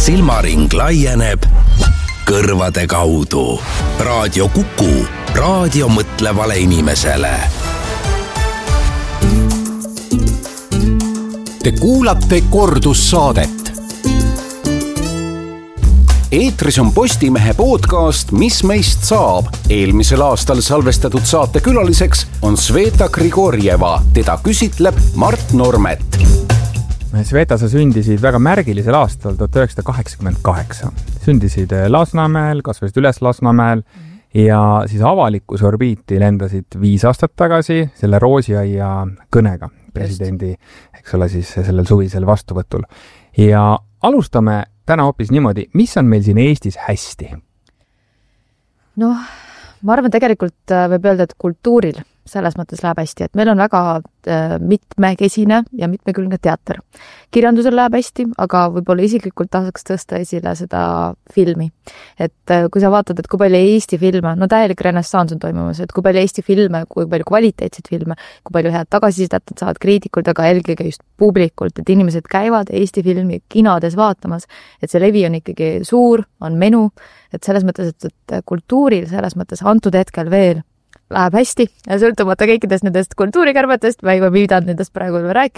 silmaring laieneb kõrvade kaudu. Raadio Kuku, raadio mõtlevale inimesele. Te kuulate kordussaadet. Eetris on Postimehe podcast Mis meist saab. Eelmisel aastal salvestatud saate külaliseks on Sveta Grigorjeva. Teda küsitleb Mart Normet. Sveta, sa sündisid väga märgilisel aastal 1988. Sündisid Lasnamäel, kasvasid üles Lasnamäel ja siis avalikus orbiiti lendasid 5 aastat tagasi selle Roosiaia kõnega presidendi, eks ole, siis sellel suvisel vastuvõtul. Ja alustame täna hoopis niimoodi, mis on meil siin Eestis hästi? Noh, ma arvan tegelikult võib öelda, et kultuuril selles mõttes läheb hästi, et meil on väga mitmekesine ja mitmekülgne teater. Kirjandusel läheb hästi, aga võib-olla isiklikult tahaks tõsta esile seda filmi. Et kui sa vaatad, et kui palju Eesti filme, no täielik renessans on toimumas, et kui palju Eesti filme, kui palju kvaliteetseid filme, kui palju head tagasisidet saavad kriitikult, aga eelkõige just publikult, et inimesed käivad Eesti filmi kinodes vaatamas, et see levi on ikkagi suur, on menu, et selles mõttes, et kultuuril selles mõttes antud hetkel veel läheb hästi ja sõltumata kõikidest nendest kultuurikärbetest, ma ei pidanud nendest praegu rääkima,